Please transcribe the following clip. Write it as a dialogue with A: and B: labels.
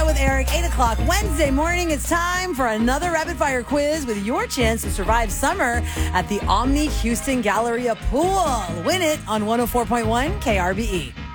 A: with Eric, 8 o'clock Wednesday morning. It's time for another rapid fire quiz with your chance to survive summer at the Omni Houston Galleria Pool. Win it on 104.1 KRBE.